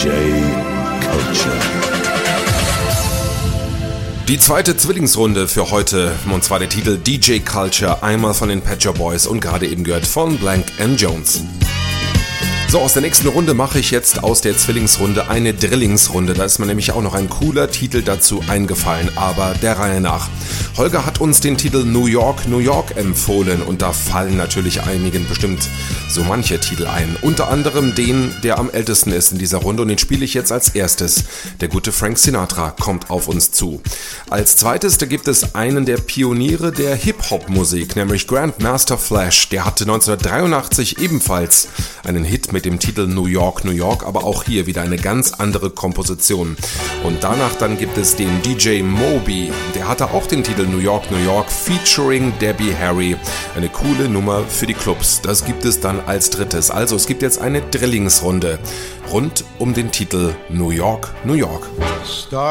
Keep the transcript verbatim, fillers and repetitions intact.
J Culture. Die zweite Zwillingsrunde für heute, und zwar der Titel D J Culture, einmal von den Pet Shop Boys und gerade eben gehört von Blank and Jones. So, aus der nächsten Runde mache ich jetzt aus der Zwillingsrunde eine Drillingsrunde. Da ist mir nämlich auch noch ein cooler Titel dazu eingefallen, aber der Reihe nach. Holger hat uns den Titel New York, New York empfohlen und da fallen natürlich einigen bestimmt so manche Titel ein. Unter anderem den, der am ältesten ist in dieser Runde und den spiele ich jetzt als erstes. Der gute Frank Sinatra kommt auf uns zu. Als zweites, da gibt es einen der Pioniere der Hip-Hop-Musik, nämlich Grandmaster Flash. Der hatte neunzehnhundertdreiundachtzig ebenfalls einen Hit mit dem Titel New York, New York, aber auch hier wieder eine ganz andere Komposition. Und danach dann gibt es den D J Moby, der hatte auch den Titel New York, New York featuring Debbie Harry. Eine coole Nummer für die Clubs. Das gibt es dann als drittes. Also es gibt jetzt eine Drillingsrunde rund um den Titel New York, New York. Star